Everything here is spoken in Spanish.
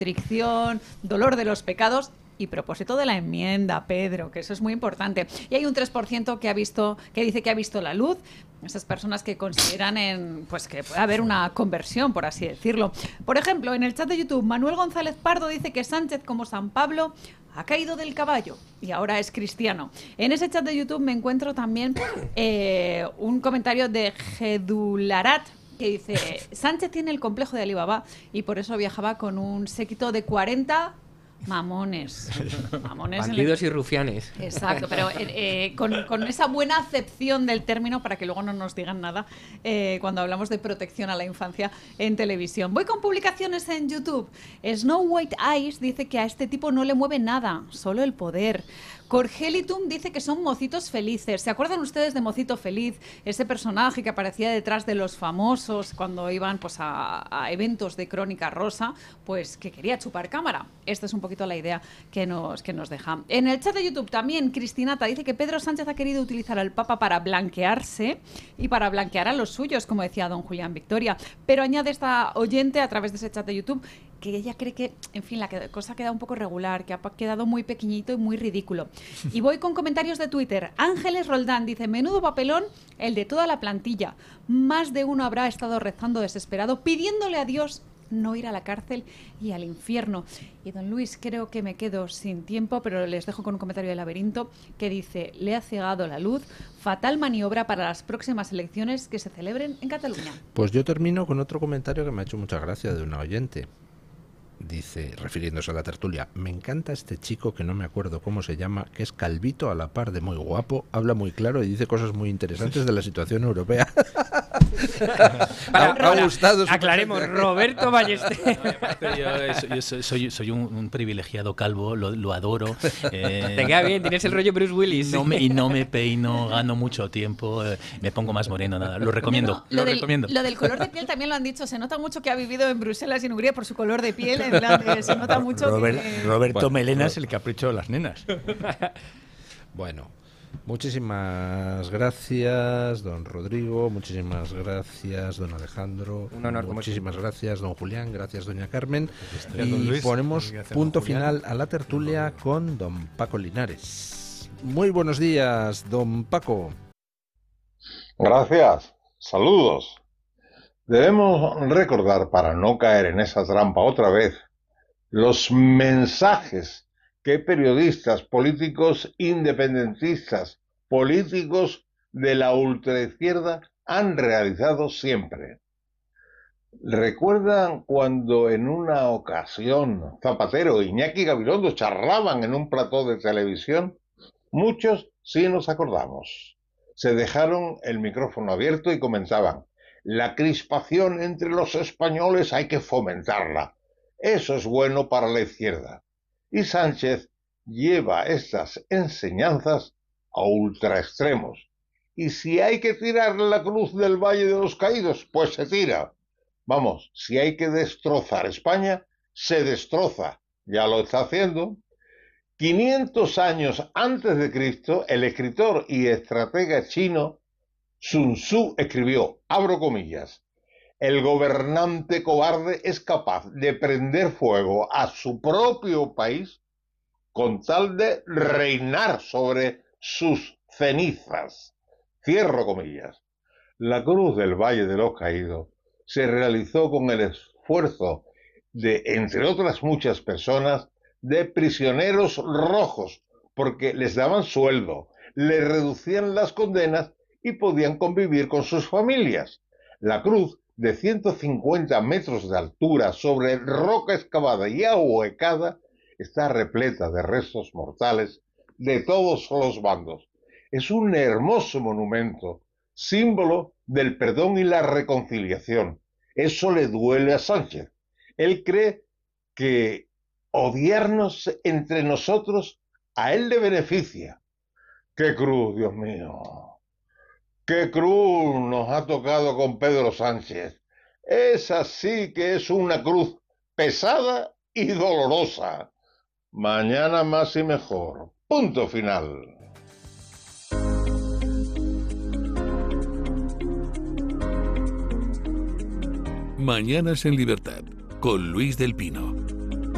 constricción, dolor de los pecados y propósito de la enmienda, Pedro, que eso es muy importante. Y hay un 3% que dice que ha visto la luz. Esas personas que consideran pues que puede haber una conversión, por así decirlo. Por ejemplo, en el chat de YouTube, Manuel González Pardo dice que Sánchez, como San Pablo, ha caído del caballo y ahora es cristiano. En ese chat de YouTube me encuentro también un comentario de Gedularat, que dice: Sánchez tiene el complejo de Alibaba y por eso viajaba con un séquito de 40 mamones. Bandidos y rufianes. Exacto, pero con esa buena acepción del término para que luego no nos digan nada cuando hablamos de protección a la infancia en televisión. Voy con publicaciones en YouTube. Snow White Eyes dice que a este tipo no le mueve nada, solo el poder. Corgelitum dice que son mocitos felices. ¿Se acuerdan ustedes de Mocito Feliz? Ese personaje que aparecía detrás de los famosos cuando iban pues, a eventos de Crónica Rosa, pues que quería chupar cámara. Esta es un poquito la idea que nos deja. En el chat de YouTube también Cristinata dice que Pedro Sánchez ha querido utilizar al Papa para blanquearse y para blanquear a los suyos, como decía don Julián Victoria. Pero añade esta oyente a través de ese chat de YouTube que ella cree que, en fin, la cosa queda un poco regular, que ha quedado muy pequeñito y muy ridículo. Y voy con comentarios de Twitter. Ángeles Roldán dice: menudo papelón el de toda la plantilla. Más de uno habrá estado rezando desesperado, pidiéndole a Dios no ir a la cárcel y al infierno. Y don Luis, creo que me quedo sin tiempo, pero les dejo con un comentario de Laberinto que dice: le ha cegado la luz, fatal maniobra para las próximas elecciones que se celebren en Cataluña. Pues yo termino con otro comentario que me ha hecho mucha gracia de una oyente. Dice, refiriéndose a la tertulia: me encanta este chico que no me acuerdo cómo se llama, que es calvito a la par de muy guapo, habla muy claro y dice cosas muy interesantes de la situación europea. Ha gustado. Aclaremos, Roberto Ballester. Yo soy un privilegiado calvo, lo adoro. Te queda bien, tienes el rollo Bruce Willis. No me peino, gano mucho tiempo, me pongo más moreno, nada. Lo recomiendo, lo recomiendo. Lo del color de piel también lo han dicho. Se nota mucho que ha vivido en Bruselas y en Hungría por su color de piel. Se nota mucho Roberto Melena es el capricho de las nenas. Bueno, muchísimas gracias, don Rodrigo, muchísimas gracias, don Alejandro, un honor, muchísimas gracias, don Julián, gracias, doña Carmen. Y y ponemos punto final a la tertulia con don Paco Linares. Muy buenos días, don Paco. Gracias, saludos. Debemos recordar, para no caer en esa trampa otra vez, los mensajes que periodistas, políticos independentistas, políticos de la ultraizquierda han realizado siempre. ¿Recuerdan cuando en una ocasión Zapatero e Iñaki Gabilondo charlaban en un plató de televisión? Muchos sí nos acordamos. Se dejaron el micrófono abierto y comentaban: la crispación entre los españoles hay que fomentarla. Eso es bueno para la izquierda. Y Sánchez lleva estas enseñanzas a ultraextremos. Y si hay que tirar la cruz del Valle de los Caídos, pues se tira. Vamos, si hay que destrozar España, se destroza. Ya lo está haciendo. 500 años antes de Cristo, el escritor y estratega chino Sun Tzu escribió, abro comillas: el gobernante cobarde es capaz de prender fuego a su propio país con tal de reinar sobre sus cenizas. Cierro comillas. La cruz del Valle de los Caídos se realizó con el esfuerzo de, entre otras muchas personas, de prisioneros rojos, porque les daban sueldo, les reducían las condenas y podían convivir con sus familias. La cruz, de 150 metros de altura sobre roca excavada y ahuecada, está repleta de restos mortales de todos los bandos. Es un hermoso monumento, símbolo del perdón y la reconciliación. Eso le duele a Sánchez. Él cree que odiarnos entre nosotros a él le beneficia. ¡Qué cruz, Dios mío! ¡Qué cruz nos ha tocado con Pedro Sánchez! Esa sí que es una cruz pesada y dolorosa. Mañana más y mejor. Punto final. Mañanas en Libertad, con Luis del Pino.